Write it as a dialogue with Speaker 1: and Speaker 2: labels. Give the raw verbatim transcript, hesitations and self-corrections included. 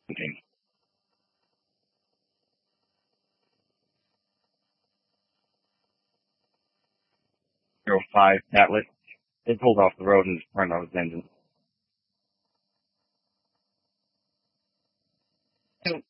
Speaker 1: zero five Atlas. They pulled off the road and just burned out his engine.